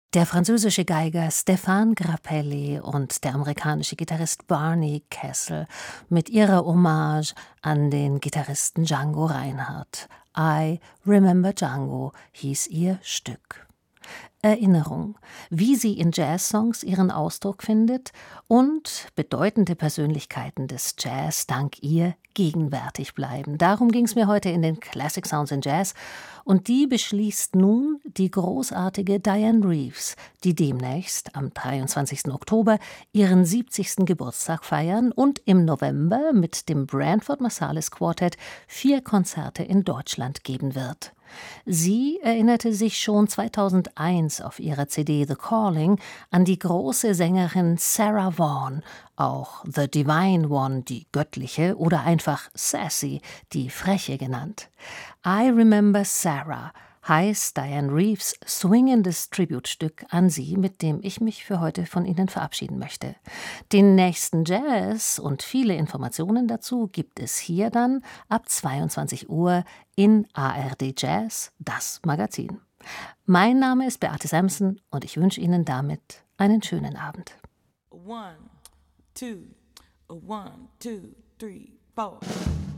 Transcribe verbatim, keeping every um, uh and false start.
Der französische Geiger Stéphane Grappelli und der amerikanische Gitarrist Barney Kessel mit ihrer Hommage an den Gitarristen Django Reinhardt. I Remember Django hieß ihr Stück. Erinnerung, wie sie in Jazzsongs ihren Ausdruck findet und bedeutende Persönlichkeiten des Jazz dank ihr gegenwärtig bleiben. Darum ging es mir heute in den Classic Sounds in Jazz und die beschließt nun die großartige Dianne Reeves, die demnächst am dreiundzwanzigsten Oktober ihren siebzigsten Geburtstag feiern und im November mit dem Branford Marsalis Quartet vier Konzerte in Deutschland geben wird. Sie erinnerte sich schon zweitausendeins auf ihrer C D The Calling an die große Sängerin Sarah Vaughan, auch The Divine One, die göttliche, oder einfach Sassy, die freche genannt. I Remember Sarah heißt Dianne Reeves swingendes Tributstück an sie, mit dem ich mich für heute von Ihnen verabschieden möchte. Den nächsten Jazz und viele Informationen dazu gibt es hier dann ab zweiundzwanzig Uhr in A R D Jazz, das Magazin. Mein Name ist Beate Samson und ich wünsche Ihnen damit einen schönen Abend. One, two, one, two, three, four.